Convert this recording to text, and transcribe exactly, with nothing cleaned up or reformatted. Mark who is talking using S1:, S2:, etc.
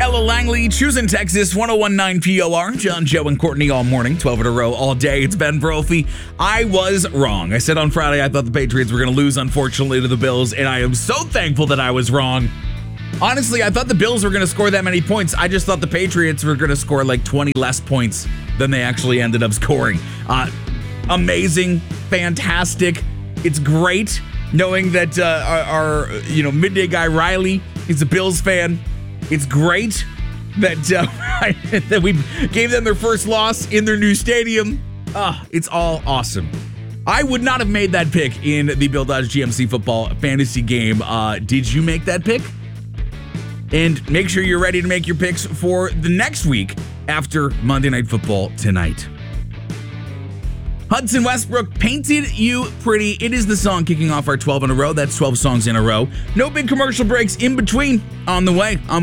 S1: Ella Langley, choosing Texas, one oh one point nine P O R. John, Joe, and Courtney all morning, twelve in a row, all day. It's Ben Brophy. I was wrong. I said on Friday I thought the Patriots were going to lose, unfortunately, to the Bills, and I am so thankful that I was wrong. Honestly, I thought the Bills were going to score that many points. I just thought the Patriots were going to score like twenty less points than they actually ended up scoring. Uh, amazing, fantastic. It's great knowing that uh, our, our, you know, midday guy Riley is a Bills fan. It's great that uh, that we gave them their first loss in their new stadium. Uh, it's all awesome. I would not have made that pick in the Bill Dodge G M C football fantasy game. Uh, did you make that pick? And make sure you're ready to make your picks for the next week after Monday Night Football tonight. Hudson Westbrook, Painted You Pretty. It is the song kicking off our twelve in a row. That's twelve songs in a row. No big commercial breaks in between. On the way. I'm